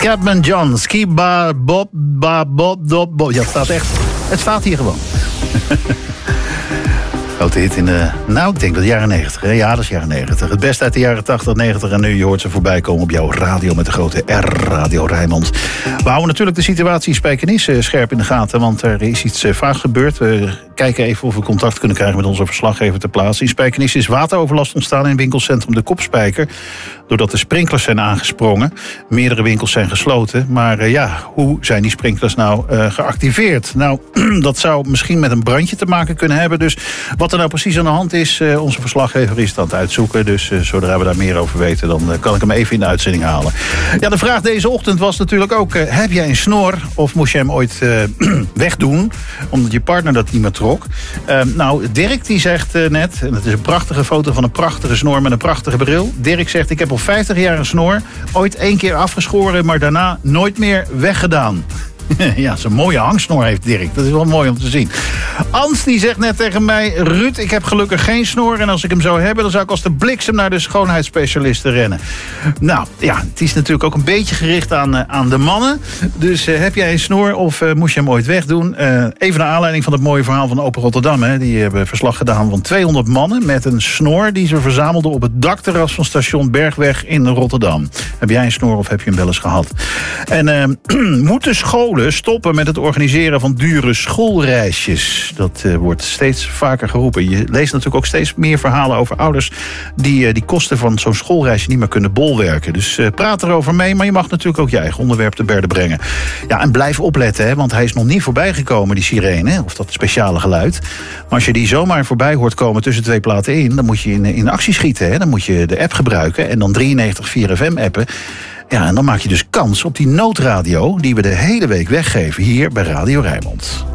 Scatman John, Skiba, Bob, Bob. Ja, het staat echt. Het staat hier gewoon. Grote hit in de, ik denk dat de jaren 90. Hè? Ja, dat is jaren 90. Het beste uit de jaren 80, 90 en nu. Je hoort ze voorbij komen op jouw radio met de grote R, Radio Rijnmond. We houden natuurlijk de situatie in Spijkenisse scherp in de gaten, want er is iets vaak gebeurd. We kijken even of we contact kunnen krijgen met onze verslaggever ter plaatse. In Spijkenisse is wateroverlast ontstaan in winkelcentrum De Kopspijker, doordat de sprinklers zijn aangesprongen. Meerdere winkels zijn gesloten. Maar hoe zijn die sprinklers nou geactiveerd? Nou, dat zou misschien met een brandje te maken kunnen hebben. Dus wat er nou precies aan de hand is, onze verslaggever is het aan het uitzoeken. Dus zodra we daar meer over weten, dan kan ik hem even in de uitzending halen. Ja, de vraag deze ochtend was natuurlijk ook, heb jij een snor? Of moest je hem ooit wegdoen, omdat je partner dat niet meer trok? Dirk die zegt net, en het is een prachtige foto van een prachtige snor met een prachtige bril. Dirk zegt, ik heb al 50 jaar een snor. Ooit 1 keer afgeschoren, maar daarna nooit meer weggedaan. Ja, zo'n mooie hangsnor heeft Dirk. Dat is wel mooi om te zien. Ans die zegt net tegen mij, Ruud, ik heb gelukkig geen snor. En als ik hem zou hebben, dan zou ik als de bliksem naar de schoonheidsspecialisten rennen. Nou, ja, het is natuurlijk ook een beetje gericht aan de mannen. Dus heb jij een snor of moest je hem ooit wegdoen? Even naar aanleiding van het mooie verhaal van Open Rotterdam. Hè. Die hebben verslag gedaan van 200 mannen met een snor die ze verzamelden op het dakterras van station Bergweg in Rotterdam. Heb jij een snor of heb je hem wel eens gehad? En moeten scholen stoppen met het organiseren van dure schoolreisjes? Dat wordt steeds vaker geroepen. Je leest natuurlijk ook steeds meer verhalen over ouders die kosten van zo'n schoolreisje niet meer kunnen bolwerken. Dus praat erover mee, maar je mag natuurlijk ook je eigen onderwerp te berde brengen. Ja, en blijf opletten, hè, want hij is nog niet voorbij gekomen, die sirene, of dat speciale geluid. Maar als je die zomaar voorbij hoort komen tussen 2 platen in, dan moet je in actie schieten. Hè. Dan moet je de app gebruiken en dan 93.4 FM appen. Ja, en dan maak je dus kans op die noodradio die we de hele week weggeven hier bij Radio Rijnmond.